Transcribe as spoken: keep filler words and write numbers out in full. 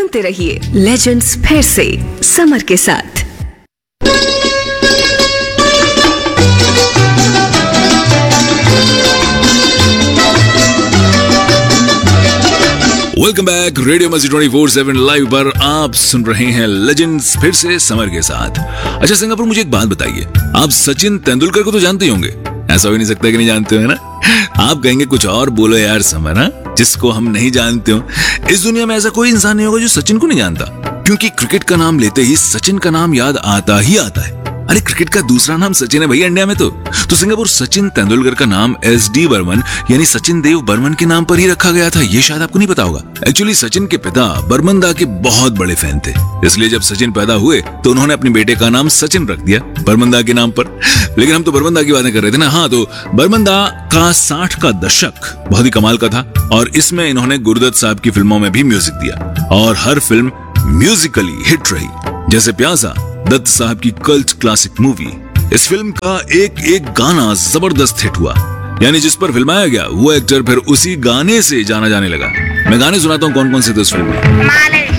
सुनते रहिए लेजेंड्स फिर से समर के साथ। वेलकम बैक, रेडियो मस्ती ट्वेंटी फोर सेवन लाइव पर आप सुन रहे हैं लेजेंड्स फिर से समर के साथ। अच्छा सिंगापुर, मुझे एक बात बताइए, आप सचिन तेंदुलकर को तो जानते ही होंगे, ऐसा हो नहीं सकता कि नहीं जानते हो, है ना? आप कहेंगे कुछ और बोलो यार समर, हा? जिसको हम नहीं जानते हो। इस दुनिया में ऐसा कोई इंसान नहीं होगा जो सचिन को नहीं जानता, क्योंकि क्रिकेट का नाम लेते ही सचिन का नाम याद आता ही आता है। अरे क्रिकेट का दूसरा नाम सचिन है भैया इंडिया में। तो तो सिंगापुर सचिन तेंदुलकर का नाम एस डी बर्मन यानी सचिन देव बर्मन के नाम पर ही रखा गया था, ये शायद आपको नहीं पता होगा। एक्चुअली सचिन के पिता बर्मन दा के बहुत बड़े फैन थे, इसलिए जब सचिन पैदा हुए तो उन्होंने अपने बेटे का नाम सचिन रख दिया बर्मन दा के नाम पर। लेकिन हम तो बर्मन दा की बातें कर रहे थे ना। हाँ, तो बर्मन दा का साठ का दशक बहुत ही कमाल का था और इसमें इन्होंने गुरुदत्त साहब की फिल्मों में भी म्यूजिक दिया और हर फिल्म म्यूजिकली हिट रही। जैसे प्यासा, दत्त साहब की कल्ट क्लासिक मूवी, इस फिल्म का एक एक गाना जबरदस्त हिट हुआ, यानी जिस पर फिल्माया गया वो एक्टर फिर उसी गाने से जाना जाने लगा। मैं गाने सुनाता हूँ कौन कौन से थे उस फिल्म में।